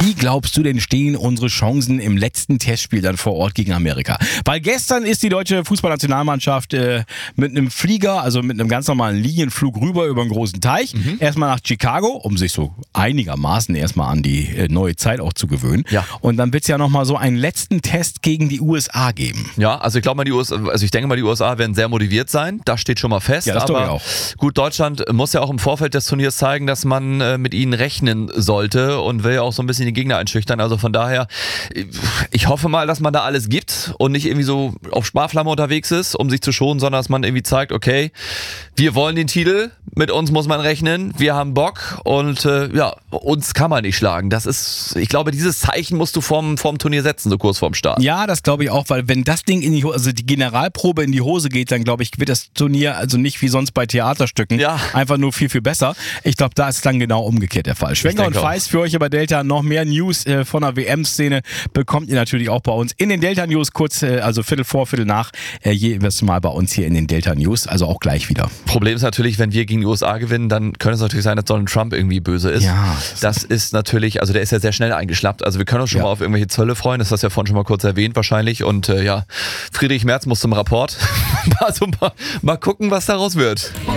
Wie glaubst du denn, stehen unsere Chancen im letzten Testspiel dann vor Ort gegen Amerika? Weil gestern ist die deutsche Fußballnationalmannschaft mit einem Flieger, also mit einem ganz normalen Linienflug rüber über einen großen Teich, erstmal nach Chicago, um sich so einigermaßen erstmal an die neue Zeit auch zu gewöhnen. Ja. Und dann wird es ja nochmal so einen letzten Test gegen die USA geben. Ja, also ich glaube mal, ich denke mal, die USA werden sehr motiviert sein. Das steht schon mal fest. Ja, das glaube ich auch. Gut, Deutschland muss ja auch im Vorfeld des Turniers zeigen, dass man mit ihnen rechnen sollte und will ja auch so ein bisschen die Gegner einschüchtern. Also von daher, ich hoffe mal, dass man da alles gibt und nicht irgendwie so auf Sparflamme unterwegs ist, um sich zu schonen, sondern dass man irgendwie zeigt, okay, wir wollen den Titel, mit uns muss man rechnen, wir haben Bock und uns kann man nicht schlagen. Das ist, ich glaube, dieses Zeichen musst du vorm Turnier setzen, so kurz vorm Start. Ja, das glaube ich auch, weil wenn das Ding also die Generalprobe in die Hose geht, dann glaube ich, wird das Turnier also nicht wie sonst bei Theaterstücken, einfach nur viel, viel besser. Ich glaube, da ist dann genau umgekehrt der Fall. Schwenker und Feist für euch bei Delta. Noch mehr News von der WM-Szene bekommt ihr natürlich auch bei uns in den Delta News, kurz, also Viertel vor, Viertel nach, jedes Mal bei uns hier in den Delta News, also auch gleich wieder. Problem ist natürlich, wenn wir gegen die USA gewinnen, dann könnte es natürlich sein, dass Donald Trump irgendwie böse ist. Ja. Das ist natürlich, also der ist ja sehr schnell eingeschnappt. Also wir können uns schon mal auf irgendwelche Zölle freuen, das hast du ja vorhin schon mal kurz erwähnt wahrscheinlich. Und Friedrich Merz muss zum Rapport. Also mal gucken, was daraus wird.